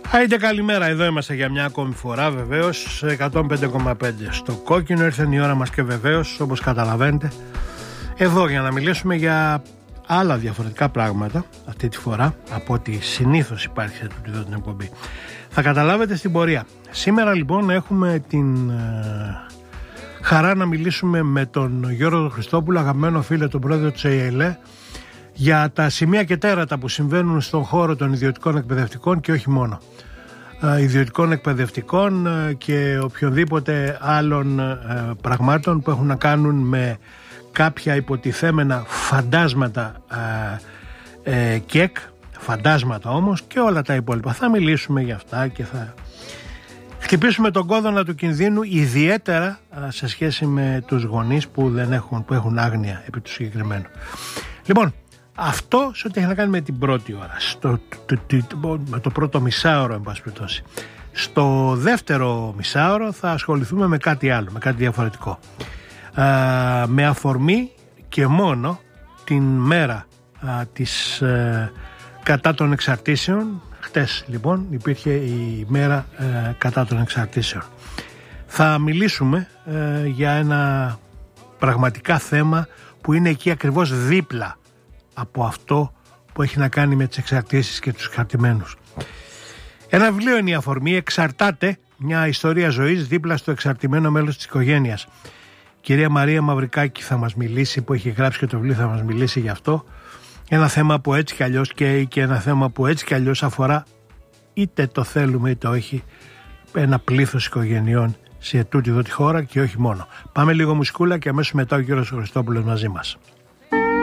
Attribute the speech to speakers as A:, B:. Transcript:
A: Άιντε καλημέρα, εδώ είμαστε για μια ακόμη φορά, βεβαίως 105,5 στο κόκκινο. Ήρθε η ώρα μας και βεβαίως, όπως καταλαβαίνετε, εδώ για να μιλήσουμε για άλλα διαφορετικά πράγματα αυτή τη φορά από ό,τι συνήθως υπάρχει σε τούτη εδώ την εκπομπή. Θα καταλάβετε στην πορεία. Σήμερα λοιπόν έχουμε την χαρά να μιλήσουμε με τον Γιώργο Χριστόπουλο, αγαπημένο φίλο, τον πρόεδρο της ΕΕΛΕ, για τα σημεία και τέρατα που συμβαίνουν στον χώρο των ιδιωτικών εκπαιδευτικών και όχι μόνο. Ιδιωτικών εκπαιδευτικών και οποιονδήποτε άλλων πραγμάτων που έχουν να κάνουν με κάποια υποτιθέμενα φαντάσματα ΚΕΚ, φαντάσματα όμως και όλα τα υπόλοιπα. Θα μιλήσουμε για αυτά και θα χτυπήσουμε τον κόδωνα του κινδύνου, ιδιαίτερα σε σχέση με τους γονείς που έχουν άγνοια επί του συγκεκριμένου. Λοιπόν, αυτό σε ό,τι έχει να κάνει με την πρώτη ώρα, με το πρώτο μισάωρο εν πάση περιπτώσει. Στο δεύτερο μισάωρο θα ασχοληθούμε με κάτι άλλο, με κάτι διαφορετικό, με αφορμή και μόνο την μέρα της κατά των εξαρτήσεων. Χτες λοιπόν υπήρχε η μέρα κατά των εξαρτήσεων. Θα μιλήσουμε για ένα πραγματικά θέμα που είναι εκεί ακριβώς δίπλα από αυτό που έχει να κάνει με τις εξαρτήσεις και τους εξαρτημένους. Ένα βιβλίο είναι η αφορμή, εξαρτάται, μια ιστορία ζωής δίπλα στο εξαρτημένο μέλος της οικογένειας. Κυρία Μαρία Μαυρικάκη θα μας μιλήσει, που έχει γράψει και το βιβλίο, θα μας μιλήσει γι' αυτό. Ένα θέμα που έτσι κι αλλιώς καίει και ένα θέμα που έτσι κι αλλιώς αφορά, είτε το θέλουμε είτε όχι, ένα πλήθος οικογενειών σε τούτη εδώ τη χώρα και όχι μόνο. Πάμε λίγο μουσικούλα και αμέσως μετά ο κύριος Χριστόπουλος μαζί μας.